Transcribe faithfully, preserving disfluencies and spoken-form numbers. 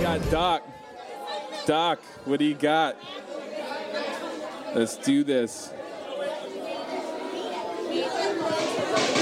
got Doc. Doc, what do you got? Let's do this.